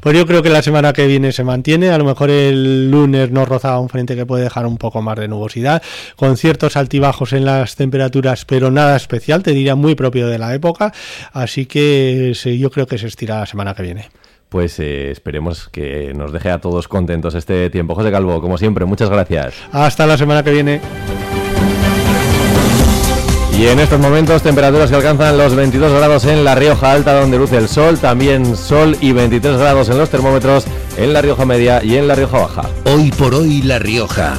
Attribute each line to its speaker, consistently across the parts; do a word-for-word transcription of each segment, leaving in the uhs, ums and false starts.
Speaker 1: Pues yo creo que la semana que viene se mantiene, a lo mejor el lunes nos rozaba un frente que puede dejar un poco más de nubosidad, con ciertos altibajos en las temperaturas, pero nada especial, te diría muy propio de la época, así que sí, yo creo que se estira la semana que viene.
Speaker 2: Pues eh, esperemos que nos deje a todos contentos este tiempo. José Calvo, como siempre, muchas gracias.
Speaker 1: Hasta la semana que viene.
Speaker 2: Y en estos momentos temperaturas que alcanzan los veintidós grados en La Rioja Alta, donde luce el sol, también sol y veintitrés grados en los termómetros en La Rioja Media y en La Rioja Baja.
Speaker 3: Hoy por hoy La Rioja.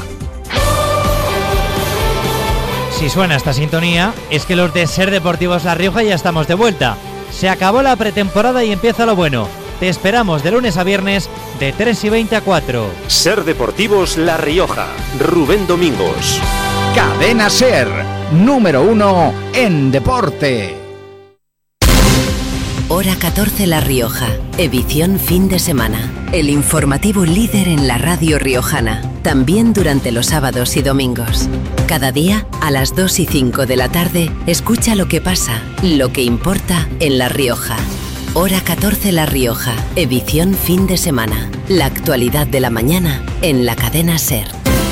Speaker 4: Si suena esta sintonía, es que los de Ser Deportivos La Rioja ya estamos de vuelta. Se acabó la pretemporada y empieza lo bueno. Te esperamos de lunes a viernes de tres y veinte a cuatro.
Speaker 5: Ser Deportivos La Rioja. Rubén Domingos.
Speaker 3: Cadena Ser, número uno en deporte.
Speaker 6: Hora catorce La Rioja, edición fin de semana. El informativo líder en la radio riojana, también durante los sábados y domingos. Cada día, a las dos y cinco de la tarde, escucha lo que pasa, lo que importa en La Rioja. Hora catorce La Rioja, edición fin de semana. La actualidad de la mañana en la cadena Ser.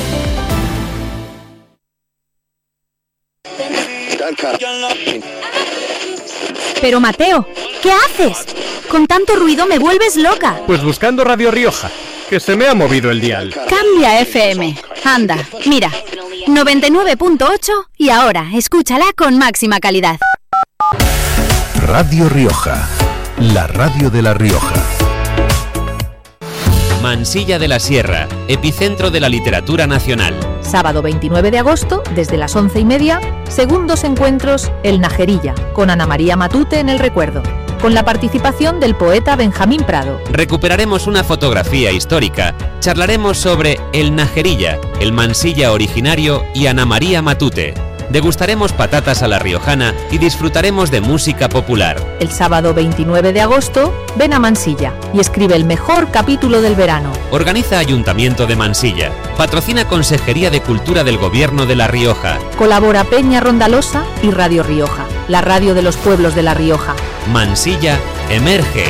Speaker 7: Pero Mateo, ¿qué haces? Con tanto ruido me vuelves loca.
Speaker 8: Pues buscando Radio Rioja, que se me ha movido el dial.
Speaker 7: Cambia F M. Anda, mira, noventa y nueve punto ocho y ahora escúchala con máxima calidad.
Speaker 3: Radio Rioja, la radio de La Rioja.
Speaker 5: Mansilla de la Sierra, epicentro de la literatura nacional.
Speaker 9: Sábado veintinueve de agosto, desde las once y media, segundos encuentros El Najerilla, con Ana María Matute en el recuerdo, con la participación del poeta Benjamín Prado.
Speaker 5: Recuperaremos una fotografía histórica, charlaremos sobre El Najerilla, el Mansilla originario y Ana María Matute. Degustaremos patatas a la riojana y disfrutaremos de música popular.
Speaker 9: El sábado veintinueve de agosto, ven a Mansilla y escribe el mejor capítulo del verano.
Speaker 5: Organiza Ayuntamiento de Mansilla. Patrocina Consejería de Cultura del Gobierno de La Rioja.
Speaker 9: Colabora Peña Rondalosa y Radio Rioja, la radio de los pueblos de La Rioja.
Speaker 5: Mansilla emerge.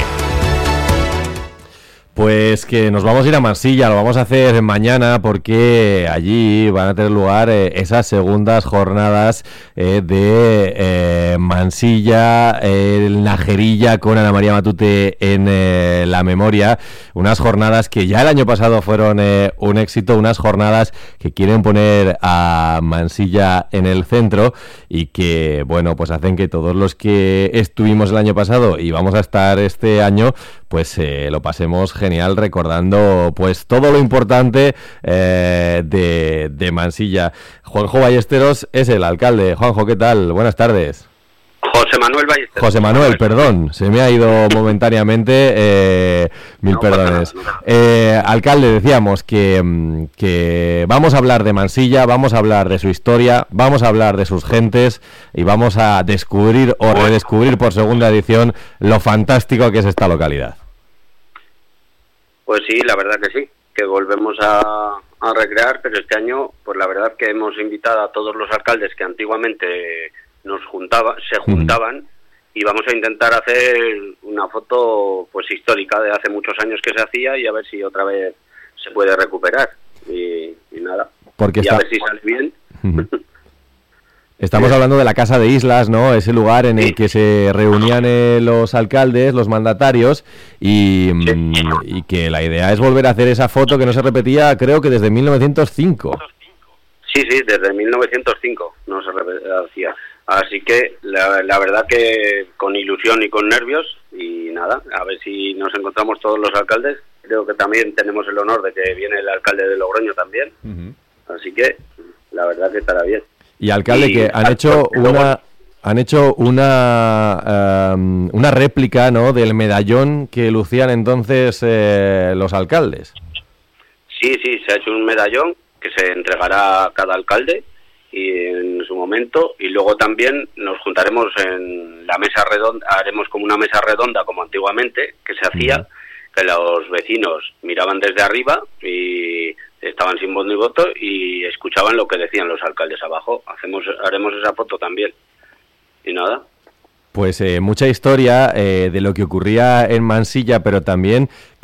Speaker 2: Pues que nos vamos a ir a Mansilla, lo vamos a hacer mañana porque allí van a tener lugar eh, esas segundas jornadas eh, de eh, Mansilla, eh, el Najerilla con Ana María Matute en eh, la memoria. Unas jornadas que ya el año pasado fueron eh, un éxito, unas jornadas que quieren poner a Mansilla en el centro y que, bueno, pues hacen que todos los que estuvimos el año pasado y vamos a estar este año, pues eh, lo pasemos genial recordando pues todo lo importante eh, de, de Mansilla. Juanjo Ballesteros es el alcalde. Juanjo, ¿qué tal? Buenas tardes.
Speaker 10: José Manuel Ballesteros.
Speaker 2: José Manuel, perdón, se me ha ido momentáneamente, eh, mil no, perdones. No, no. Eh, alcalde, decíamos que, que vamos a hablar de Mansilla, vamos a hablar de su historia, vamos a hablar de sus gentes y vamos a descubrir o redescubrir por segunda edición lo fantástico que es esta localidad.
Speaker 10: Pues sí, la verdad que sí, que volvemos a, a recrear, pero este año, pues la verdad que hemos invitado a todos los alcaldes que antiguamente nos juntaba, se juntaban mm. y vamos a intentar hacer una foto pues histórica de hace muchos años que se hacía y a ver si otra vez se puede recuperar y, y nada,
Speaker 2: Porque
Speaker 10: y
Speaker 2: está...
Speaker 10: a ver si sale bien. Mm.
Speaker 2: Estamos hablando de la Casa de Islas, ¿no? Ese lugar en el sí. que se reunían eh, los alcaldes, los mandatarios, y, sí. y que la idea es volver a hacer esa foto que no se repetía, creo que desde mil novecientos cinco.
Speaker 10: Sí, sí, desde mil novecientos cinco no se hacía. Así que la, la verdad que con ilusión y con nervios, y nada, a ver si nos encontramos todos los alcaldes. Creo que también tenemos el honor de que viene el alcalde de Logroño también. Uh-huh. Así que la verdad que estará bien.
Speaker 2: Y alcalde, y, que han hecho una han hecho una um, una réplica, ¿no?, del medallón que lucían entonces eh, los alcaldes.
Speaker 10: Sí, sí, se ha hecho un medallón que se entregará a cada alcalde y en su momento, y luego también nos juntaremos en la mesa redonda, haremos como una mesa redonda como antiguamente que se hacía, uh-huh. que los vecinos miraban desde arriba y estaban sin voz ni voto y escuchaban lo que decían los alcaldes abajo. Hacemos, haremos esa foto también. Y nada.
Speaker 2: Pues eh, mucha historia eh, de lo que ocurría en Mansilla, pero también